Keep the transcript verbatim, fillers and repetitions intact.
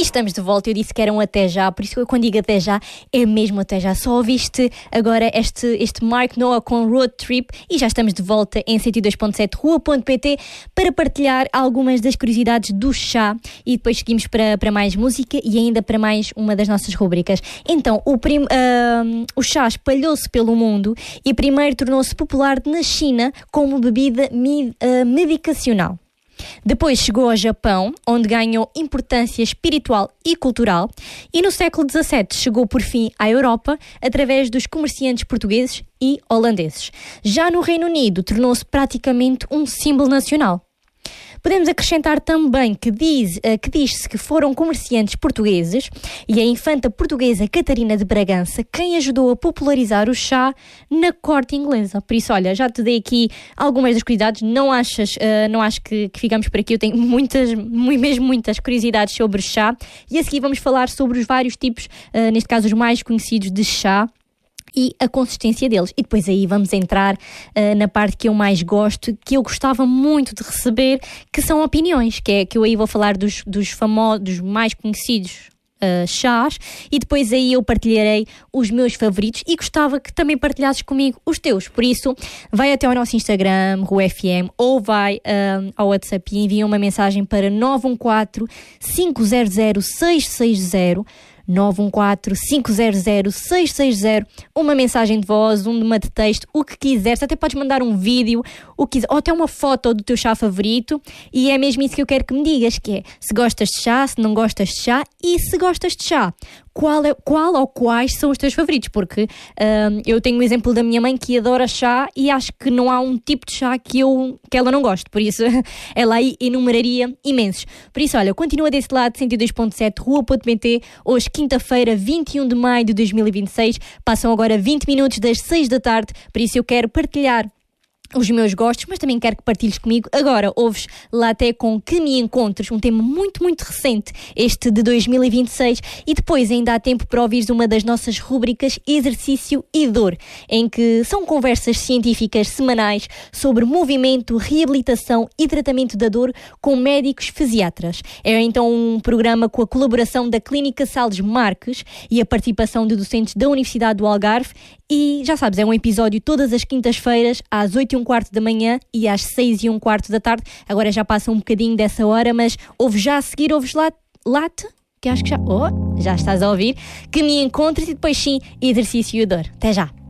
E estamos de volta. Eu disse que era um até já, por isso que eu, quando digo até já, é mesmo até já. Só ouviste agora este, este Mark Noah com Road Trip e já estamos de volta em cento e dois ponto sete rua ponto pt para partilhar algumas das curiosidades do chá e depois seguimos para, para mais música e ainda para mais uma das nossas rubricas. Então, o, prim, uh, o chá espalhou-se pelo mundo e primeiro tornou-se popular na China como bebida mi, uh, medicacional. Depois chegou ao Japão, onde ganhou importância espiritual e cultural, e no século dezassete chegou por fim à Europa através dos comerciantes portugueses e holandeses. Já no Reino Unido tornou-se praticamente um símbolo nacional. Podemos acrescentar também que, diz, que diz-se que foram comerciantes portugueses e a infanta portuguesa Catarina de Bragança quem ajudou a popularizar o chá na corte inglesa. Por isso, olha, já te dei aqui algumas das curiosidades. Não achas, uh, não acho que, que ficamos por aqui. Eu tenho muitas, mesmo muitas curiosidades sobre chá e a seguir vamos falar sobre os vários tipos, uh, neste caso os mais conhecidos de chá e a consistência deles. E depois aí vamos entrar uh, na parte que eu mais gosto, que eu gostava muito de receber, que são opiniões, que é que eu aí vou falar dos, dos famosos, dos mais conhecidos uh, chás, e depois aí eu partilharei os meus favoritos e gostava que também partilhasses comigo os teus. Por isso, vai até ao nosso Instagram, Rua F M, ou vai uh, ao WhatsApp e envia uma mensagem para nove um quatro, cinco zero zero, seis seis zero, nove um quatro, cinco zero zero, seis seis zero, uma mensagem de voz, uma de texto, o que quiseres, até podes mandar um vídeo, o que quiser, ou até uma foto do teu chá favorito, e é mesmo isso que eu quero que me digas, que é se gostas de chá, se não gostas de chá, e se gostas de chá, qual, é, qual ou quais são os teus favoritos, porque um, eu tenho o exemplo da minha mãe que adora chá e acho que não há um tipo de chá que, eu, que ela não goste, por isso ela aí enumeraria imensos. Por isso, olha, continua desse lado, cento e dois ponto sete rua ponto pt, hoje quinta-feira, vinte e um de maio de dois mil e vinte e seis, passam agora vinte minutos das seis da tarde, por isso eu quero partilhar os meus gostos, mas também quero que partilhes comigo. Agora ouves lá até com Que Me Encontres, um tema muito, muito recente, este de dois mil e vinte e seis, e depois ainda há tempo para ouvires uma das nossas rúbricas Exercício e Dor, em que são conversas científicas semanais sobre movimento, reabilitação e tratamento da dor com médicos fisiatras. É então um programa com a colaboração da Clínica Salles Marques e a participação de docentes da Universidade do Algarve. E já sabes, é um episódio todas as quintas-feiras, às oito e um quarto da manhã e às seis e um quarto da tarde. Agora já passa um bocadinho dessa hora, mas ouves já a seguir, ouves lá, late, que acho que já, oh, já estás a ouvir, Que Me Encontres, e depois sim, Exercício e Dor. Até já!